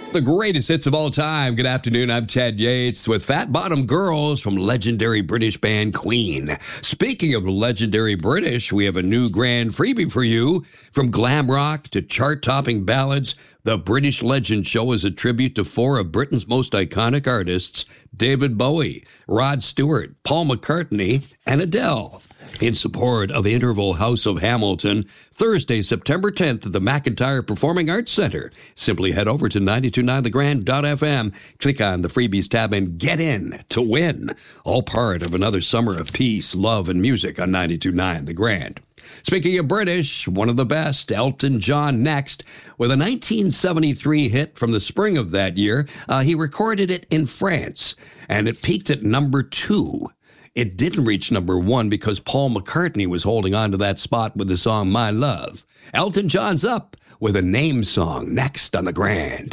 The greatest hits of all time. Good afternoon. I'm Chad Yates with Fat Bottom Girls from legendary British band Queen. Speaking of legendary British, we have a new grand freebie for you. From glam rock to chart-topping ballads, the British Legend Show is a tribute to four of Britain's most iconic artists, David Bowie, Rod Stewart, Paul McCartney, and Adele. In support of Interval House of Hamilton, Thursday, September 10th at the McIntyre Performing Arts Center. Simply head over to 929thegrand.fm, click on the freebies tab, and get in to win. All part of another summer of peace, love, and music on 929 The Grand. Speaking of British, one of the best, Elton John next. With a 1973 hit from the spring of that year, he recorded it in France, and it peaked at number 2. It didn't reach number 1 because Paul McCartney was holding on to that spot with the song My Love. Elton John's up with a name song next on The Grand.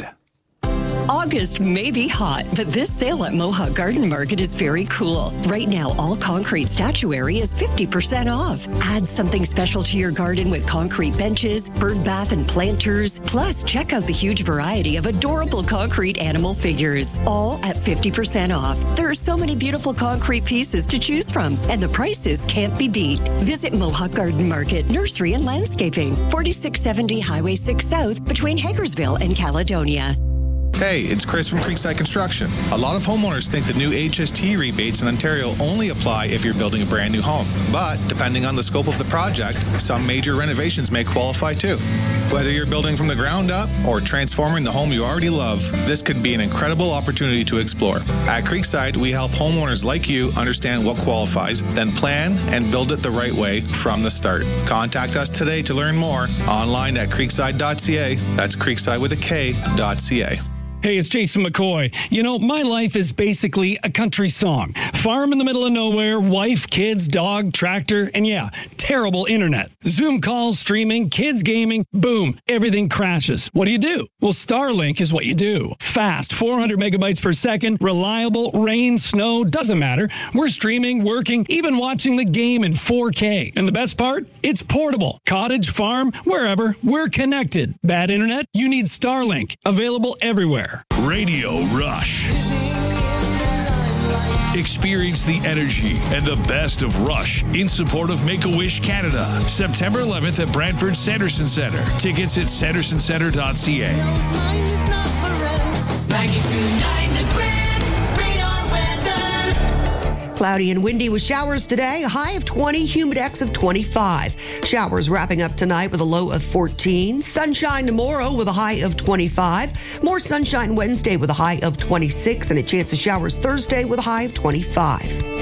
August may be hot, but this sale at Mohawk Garden Market is very cool. Right now, all concrete statuary is 50% off. Add something special to your garden with concrete benches, bird bath and planters. Plus, check out the huge variety of adorable concrete animal figures, all at 50% off. There are so many beautiful concrete pieces to choose from, and the prices can't be beat. Visit Mohawk Garden Market, Nursery and Landscaping, 4670 Highway 6 South, between Hagersville and Caledonia. Hey, it's Chris from Creekside Construction. A lot of homeowners think the new HST rebates in Ontario only apply if you're building a brand new home. But depending on the scope of the project, some major renovations may qualify too. Whether you're building from the ground up or transforming the home you already love, this could be an incredible opportunity to explore. At Creekside, we help homeowners like you understand what qualifies, then plan and build it the right way from the start. Contact us today to learn more online at creekside.ca. That's creekside with a K.ca. Hey, it's Jason McCoy. You know, my life is basically a country song. Farm in the middle of nowhere, wife, kids, dog, tractor, and yeah, terrible internet. Zoom calls, streaming, kids gaming, boom, everything crashes. What do? Well, Starlink is what you do. Fast, 400 megabytes per second, reliable, rain, snow, doesn't matter. We're streaming, working, even watching the game in 4K. And the best part? It's portable. Cottage, farm, wherever, we're connected. Bad internet? You need Starlink. Available everywhere. Radio Rush. Experience the energy and the best of Rush in support of Make-A-Wish Canada. September 11th at Brantford Sanderson Centre. Tickets at sandersoncentre.ca. 92.9 The Grand. Radar weather. Cloudy and windy with showers today, a high of 20, humidex of 25. Showers wrapping up tonight with a low of 14. Sunshine tomorrow with a high of 25. More sunshine Wednesday with a high of 26, and a chance of showers Thursday with a high of 25.